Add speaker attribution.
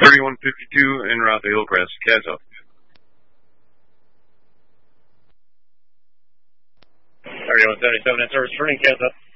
Speaker 1: 3152 en route to Hillcrest. CAS up.
Speaker 2: 3177 in service, turning CAS up.